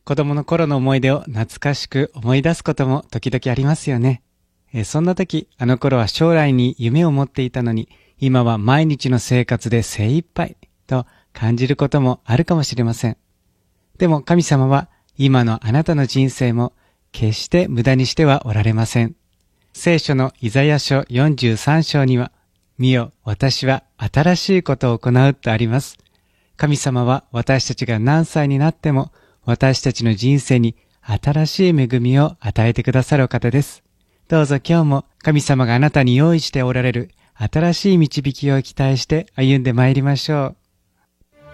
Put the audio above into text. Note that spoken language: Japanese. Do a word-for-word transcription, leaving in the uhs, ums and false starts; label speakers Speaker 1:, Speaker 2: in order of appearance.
Speaker 1: 子供の頃の思い出を懐かしく思い出すことも時々ありますよね。えそんな時、あの頃は将来に夢を持っていたのに、今は毎日の生活で精一杯と感じることもあるかもしれません。でも神様は今のあなたの人生も決して無駄にしてはおられません。聖書のイザヤ書よんじゅうさん章には、見よ、私は新しいことを行うとあります。神様は私たちが何歳になっても、私たちの人生に新しい恵みを与えてくださる方です。どうぞ今日も神様があなたに用意しておられる新しい導きを期待して歩んでまいりましょう。